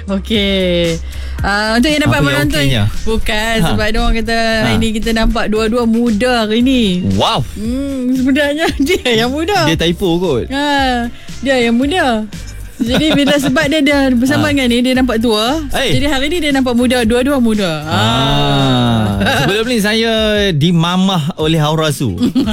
Okey. Untuk yang dapat menonton bukan sebab dia orang kata hari ni kita nampak dua-dua muda hari ni. Wow. Sebenarnya dia yang muda. Dia typo kot. Dia yang muda. Jadi bila sebab dia dah bersama dengan ni, dia nampak tua. Jadi hari ni dia nampak muda. Dua-dua muda. Sebelum ni saya dimamah oleh Haura Su.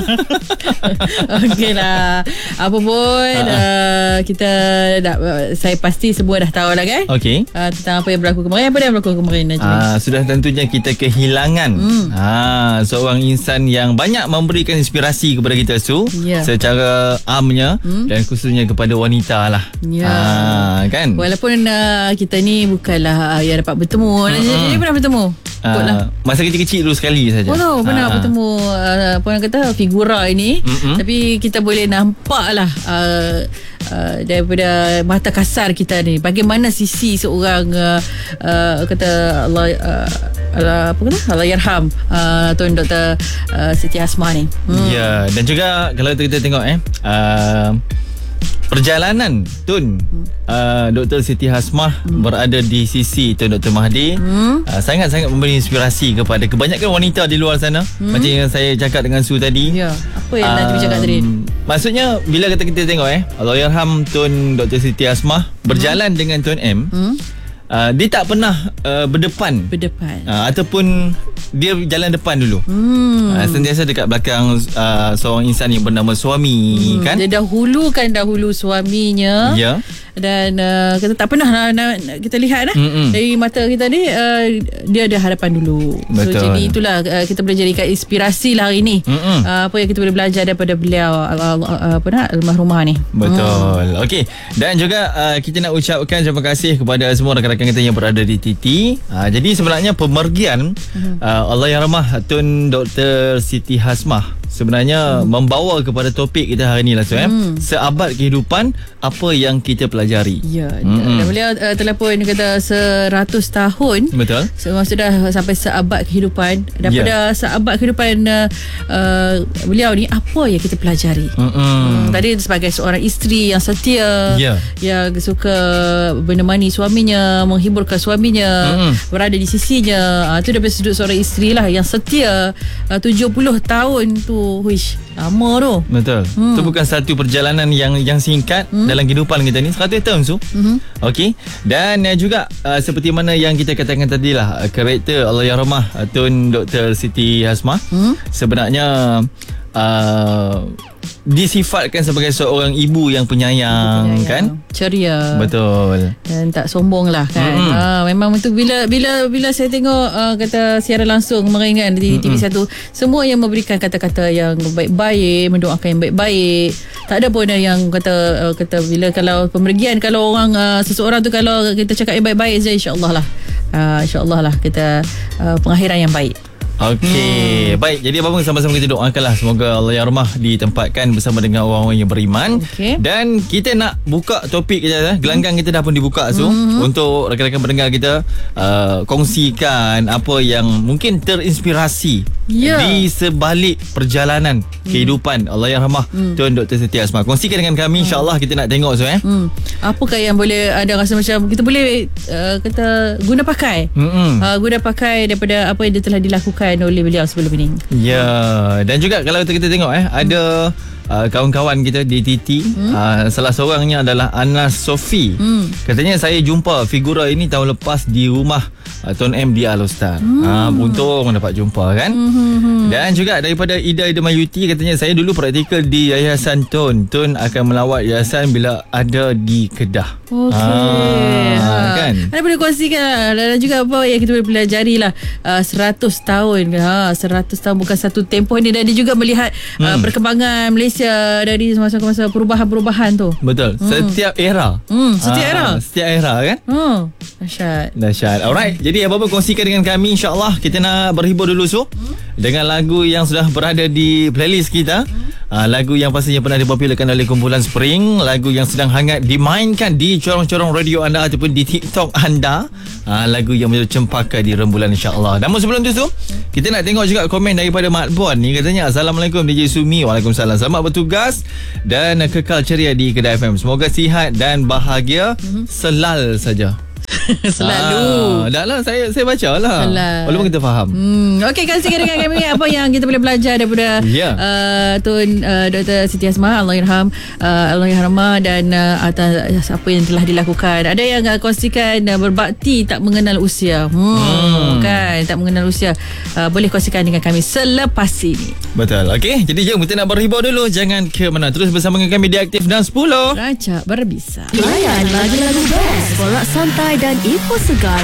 Okey lah. Apa pun kita saya pasti semua dah tahu lah kan. Okey. Tentang apa yang berlaku kemarin. Apa yang berlaku kemarin sudah tentunya kita kehilangan seorang insan yang banyak memberikan inspirasi kepada kita Su, secara amnya dan khususnya kepada wanita lah. Kan. Walaupun kita ni bukanlah yang dapat bertemu. Jadi pernah bertemu? Masa kecil-kecil dulu sekali saja. Pernah bertemu apa yang kata figura ini. Tapi kita boleh nampak lah daripada mata kasar kita ni bagaimana sisi seorang kata Allahyarham Tuan Dr. Siti Hasmah ni. Ya, dan juga kalau kita tengok perjalanan Tun Dr. Siti Hasmah berada di sisi Tun Dr. Mahdi sangat-sangat memberi inspirasi kepada kebanyakan wanita di luar sana. Macam yang saya cakap dengan Su tadi. Apa yang Najmi cakap tadi? Maksudnya bila kita tengok Allahyarham Tun Dr. Siti Hasmah berjalan dengan Tun M, dia tak pernah berdepan ataupun dia jalan depan dulu. Sentiasa dekat belakang seorang insan yang bernama suami. Kan dia dahulu suaminya. Dan kita tak pernah kita lihat dari mata kita ni dia ada hadapan dulu. Betul. So jadi itulah kita boleh jadikan inspirasi lah hari ni. Apa yang kita boleh belajar daripada beliau almarhumah ni. Betul. Okey, dan juga kita nak ucapkan terima kasih kepada semua rakan-rakan kita yang berada di TT. Jadi sebenarnya pemergian Allahyarhamah Tun Dr. Siti Hasmah sebenarnya membawa kepada topik kita hari ni lah seabad kehidupan, apa yang kita pelajari. Dan beliau telah pun kata 100 tahun. Betul. Sudah sampai seabad kehidupan. Daripada seabad kehidupan beliau ni, apa yang kita pelajari. Tadi sebagai seorang isteri yang setia, yang suka menemani suaminya, menghiburkan suaminya, berada di sisinya. Itu daripada sudut seorang isteri lah yang setia. 70 tahun tu, lama tu. Betul. Itu bukan satu perjalanan yang singkat dalam kehidupan kita ni. 100 tahun Su. Okey. Dan juga seperti mana yang kita katakan tadi lah, karakter Allahyarhamah Tun Dr. Siti Hasmah sebenarnya disifatkan sebagai seorang ibu yang penyayang, kan? Ceria. Betul. Dan tak sombong lah kan. Memang itu bila saya tengok kata siaran langsung kemarin kan di TV1, semua yang memberikan kata-kata yang baik-baik, mendoakan yang baik-baik. Tak ada pun yang kata bila kalau pemergian, kalau orang seseorang tu kalau kita cakap yang baik-baik saja, insya-Allah lah kita pengakhiran yang baik. Okey, baik. Jadi apa-apa sama-sama kita doakanlah semoga Allahyarhamah ditempatkan bersama dengan orang-orang yang beriman. Dan kita nak buka topik kita, gelanggang kita dah pun dibuka untuk rakan-rakan pendengar kita kongsikan apa yang mungkin terinspirasi di sebalik perjalanan kehidupan Allahyarhamah Tuan Dr. Siti Hasmah. Kongsikan dengan kami, insya-Allah kita nak tengok apakah yang boleh ada rasa macam kita boleh kata guna pakai daripada apa yang dia telah dilakukan oleh beliau sebelum ini. Dan juga kalau kita tengok ada kawan-kawan kita di TT, salah seorangnya adalah Anas Sofi. Katanya saya jumpa figura ini tahun lepas di rumah Tuan M di Al-Ustaz. Untung dapat jumpa kan. Dan juga daripada Ida Mayuti, katanya saya dulu praktikal di Yayasan Tun akan melawat yayasan bila ada di Kedah. Kan? Anda boleh kongsikan dan juga apa yang kita boleh pelajari lah 100 tahun 100 tahun bukan satu tempoh ni. Dan dia juga melihat perkembangan Malaysia dari masa ke masa, perubahan-perubahan tu. Betul. Setiap era. Setiap era kan. Dahsyat. Alright. Jadi apa-apa kongsikan dengan kami, insya-Allah. Kita nak berhibur dulu dengan lagu yang sudah berada di playlist kita. Lagu yang pastinya pernah dipopularkan oleh kumpulan Spring, lagu yang sedang hangat dimainkan di corong-corong radio anda ataupun di TikTok anda. Lagu yang menjadi cempaka di rembulan, insya-Allah. Namun sebelum tu kita nak tengok juga komen daripada Mat Bon ni. Katanya Assalamualaikum DJ Sumi. Waalaikumsalam. Selamat bertugas dan kekal ceria di Kedah FM. Semoga sihat dan bahagia selal saja. Selalu. Dah lah, saya baca lah. Walaupun kita faham. Okey, kongsikan dengan kami apa yang kita boleh belajar daripada Tun Dr. Siti Hasmah, Allahyarhamah, dan atas apa yang telah dilakukan. Ada yang kongsikan berbakti tak mengenal usia. Kan, tak mengenal usia. Boleh kongsikan dengan kami selepas ini. Betul. Okey, jadi jom kita nak berhibur dulu. Jangan ke mana. Terus bersama dengan kami di Aktif dan 10 Rancak Berbisa. Layan lagu-lagu best, borak santai dan info segar